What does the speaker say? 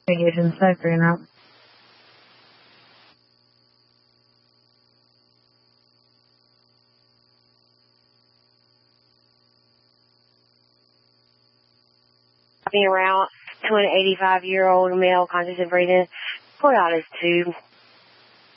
Agent Secretary now. Being around to an 85-year-old male conscious and breathing, pull out his tube.